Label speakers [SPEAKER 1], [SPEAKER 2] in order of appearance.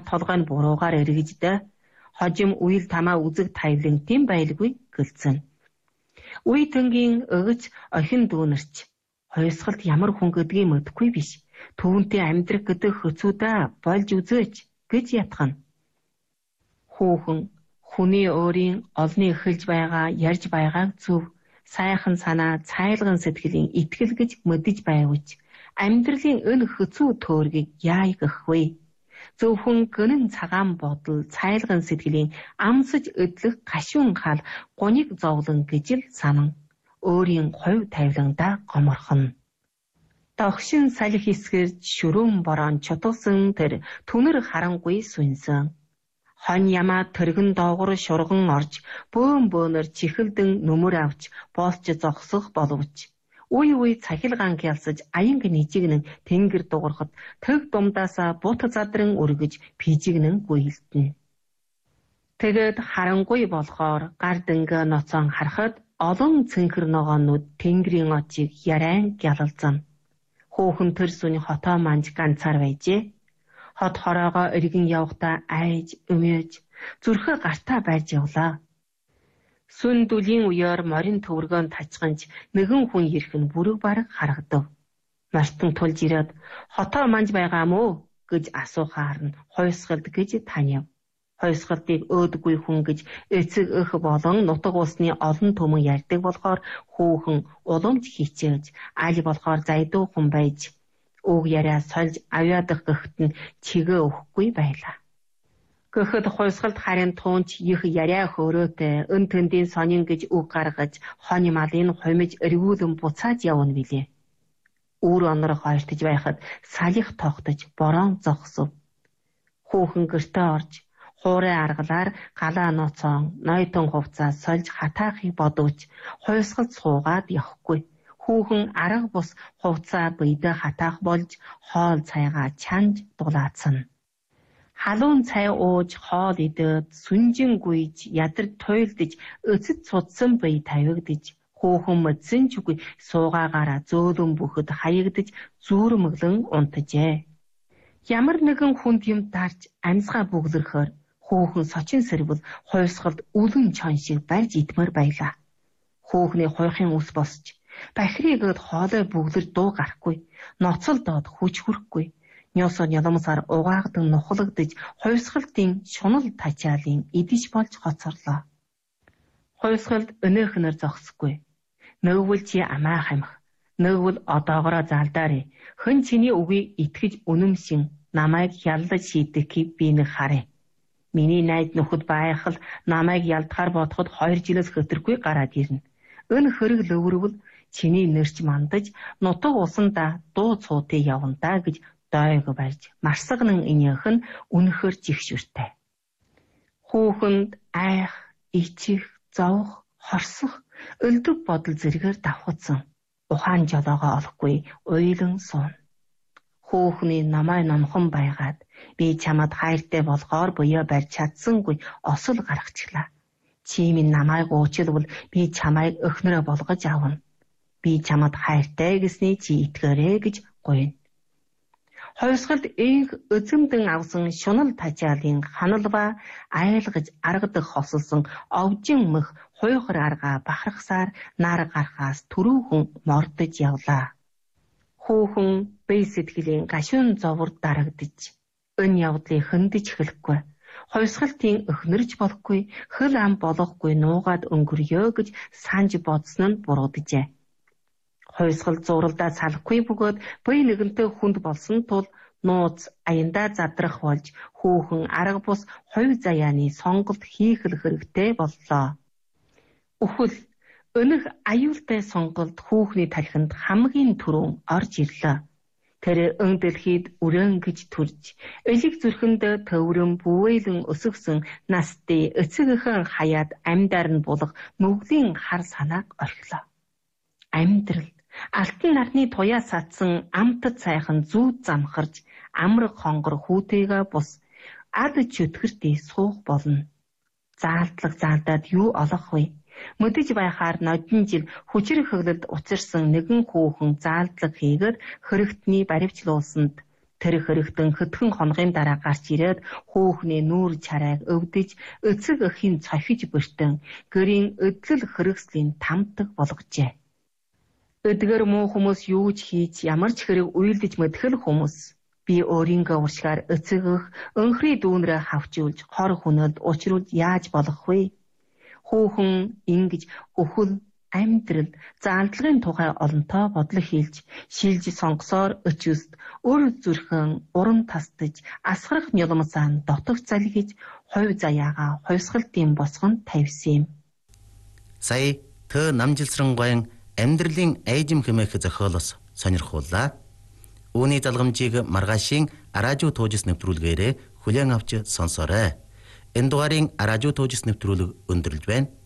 [SPEAKER 1] толгой нь буруугаар эргэждэ. Хожим үйл тамаа үзэг тавилантын байлгүй гэлцэн. Үе төнгийн өгөж охин дүүнэрч хойсголт ямар хүн гэдгийг мэдэхгүй биш. Түүнтэй амьдрах гэдэг хөцүүдээ болж үзөөч гэж ятгана. Хүүхэн хүний өөрийн олны эхэлж байгаа, ярьж байгааг зөв, сайхан санаа, цайлган сэтгэлийн итгэл гэж мэдэж байвч амьдралын энэ хөцүү төөргийг яа гэх вэ? Зөвхөн гүнэн цагаан бодол, цайлган сэтгэлийн амсаж өдлөх гашуун хал, гуниг зовлон гэж л санан өөрийн хувь тавиландаа гоморхон. Догшин салхи эсгэрж шүрүүн борон чутгсан тэр түнэр харангүй сүнсэн. Хонь ямаа тэргэн доогор шурган орж, бөөн бөөнөр чихэлдэн нүмер авч, боолч зогсох боловч. Үе цахилгаан гялсаж аянг нижигнэн тэнгэр дуурхад төг думдаасаа бут задран өргөж пижигнэн гүйлтэн. Тэгэд харангүй болохоор гар дөнгө ноцон харахад олон цэнхэр ногоонууд тэнгэрийн очийг ярайн гялалзан. Хүүхэн тэр сүний хотоо манж ганцаар байжээ. Хот хороогоо эргэн явхдаа айж, өмөөж, зүрхээ гартаа барьж явлаа. Сүн дүлийн үеэр морин төвөргөөн тачганч нэгэн хүн ирэх нь бүрэг бараг харагдав. Мартан тулж ирээд хотоо манж байгаа мó гэж асуухаар нь хойсголд гэж таняв. Хойсголтыг өөдгүй хүн гэж эцэг өх болон нутаг улсны олон түмэн ярьдаг болохоор хүүхэн уламж хичээж аль болохоор зайдуу хүн байж үг яриа сольж авьяадах гэхэд нь чигээ өгөхгүй байлаа. Гэхэд хойсголт харин туунч их яриа хөөрөөтэй өн төндийн сонин гэж үг гаргаж хони малын хумиж эргүүлэн буцааж явна билээ. Үр онорох ойртож байхад салих тогтож борон зогсов. Хүүхэн гэртээ орж хуурай аргалаар галаа ноцон нойтон хувцас сольж хатаахыг бодовч хойсголт суугаад явахгүй. Хүүхэн арга бус хувцаа бийдэ хатаах болж хоол цайгаа чанж дулаацсан. Халуун цай ууж хоол идээд сүнжин гүйж ядар туйлдж өцөд цудсан бие тавигдж хүүхэн мэдсэн ч үгүй суугаагаараа зөөлөн бүхэд хаягдж зүүрмөглөн унтжээ. Ямар нэгэн хүнд юм дарж амьсгаа бүглэрхээр хүүхэн сочин сэрвэл хойсголд үлэн чон шиг барьж идмээр байлаа. Хүүхний хойхын ус босч бахирыгэд хоолой бүглэр дуу гарахгүй, ноцол доод хүч хүрхгүй. Нёсон ялмсаар угаагдан нухлагдж хойсголтын шунал тачаалын идэж болж хоцорлоо. Хойсголд өнөөхнөр зогсохгүй. Нөгөвөл чи амаа хамх, нөгөвөл одоогороо заалдаарэ. Хэн чиний үгийг итгэж үнэмшин намайг хяллаж шийдэхийг би нэг харъя. Миний найд нөхөд байхал намайг ялдахаар бодоход 2 жилээс хөтөргүй гараад ирнэ. Өн хөрөг лөврөвл чиний нэрч мандаж нутаг усандаа дуу цуутыг явандаа гэж дойг барьж марсагнан инех нь үнэхэр жигшүртэй. Хүүхэнд айх, ичих, зовх, хорсох, өлдөг бодол зэргээр давхацсан. Ухаан жолоогоо олохгүй уйлан суун. Хүүхний намай номхон байгаад би чамд хайртай болгоор буяа барьж чадсангүй осол гаргачлаа. Чи минь намайг уучлвал би чамайг өхнөрөө болгож авна. Би чамд хайртай гэсний чи итгээрэй гэж гуйна. Хойсголд их özөмдөн авсан шунал тачаалын ханалва айлгаж аргадах хосолсон овжин мөх хуйхар арга бахархсаар нар гарахаас түрүүхэн мордож явлаа. Хүүхэн бие сэтгэлийн гашуун зовор дарагдж өн явдлыг хөндөж эхлэхгүй. Хойсголтын өхнөрж болохгүй, хөл ам болохгүй нуугаад өнгөрьё гэж санж бодсон нь буруудэжээ. Хойсгол зуралдаа салахгүй бөгөөд бие нэгэнтэй хүнд болсон тул нууц аяндаа задрах болж хүүхэн арга бус хувь заяаны сонголт хийх хэрэгтэй боллоо. Үхэл өнөх аюултай сонголт хүүхний тархинд хамгийн түрүүн орж ирлээ. Тэр өн дэлхийд өрөөн гэж төрж, элэг зүрхэнд төврөн бүвээлэн өсгсөн насти эцэгхэн хаяад амьдаар нь булах нүглийн хар санааг орхилоо. Амьдрал алтын нарны туяа сатсан амтд сайхан зүүд замхарж амраг хонгор хүүтэйгээ бус ад чөтгөртий суух болно. Заалдлаг заалдаад юу олох вэ? Мэдэж байхаар нодон жил хүчрэх хөглөлд учирсан нэгэн хүүхэн заалдлаг хийгээд хөрөгтний баривчлуулсанд Тэр хөрөгтөн хөтгөн хоногын дараа гарч ирээд хөөхний нүүр чарайг өвдөж эцэг эхийн цохиж бөртөн гэрийн өдлөл хөрөгслийн тамтаг болгожээ. Эдгээр муу хүмүүс юу ч хийж ямар ч хэрэг уйлдэж мэдхэл хүмүүс. Би өөрийнхөө уршгаар эцэгх өнхрий дүүнрээ хавчуулж хор хүнэлд учруулж яаж болох вэ? Хүүхэн ингэж өхөл амьдрал заалдлагын тухай олонтоо бодлого хийлж шилж сонгосоор өчөст өр зүрхэн уран тастаж асгарах нялмсаан дотог залгиж хойв заяага хойсгалтын босгонд тавьсан юм.
[SPEAKER 2] Сая тө намжилсрангуйн амьдралын айжим хэмээх зохиолоос сонирхууллаа. Үүний залгамжийг маргаашийн радио туужис нэвтрүүлгээрээ хүлээн авч сонсоорой. Энэ дугаарын радио туужис нэвтрүүлэг өндөрлж байна.